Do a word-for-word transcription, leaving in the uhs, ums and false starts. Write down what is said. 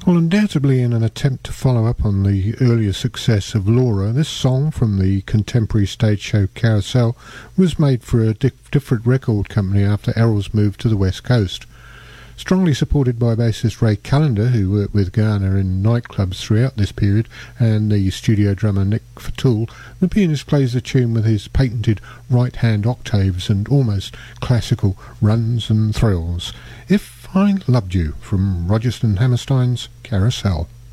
Well, undoubtedly in an attempt to follow up on the earlier success of Laura, this song from the contemporary stage show Carousel was made for a di- different record company after Errol's moved to the West Coast. Strongly supported by bassist Ray Callender, who worked with Garner in nightclubs throughout this period, and the studio drummer Nick Fatul, the pianist plays the tune with his patented right-hand octaves and almost classical runs and thrills. If I Loved You, from Rogerson Hammerstein's Carousel.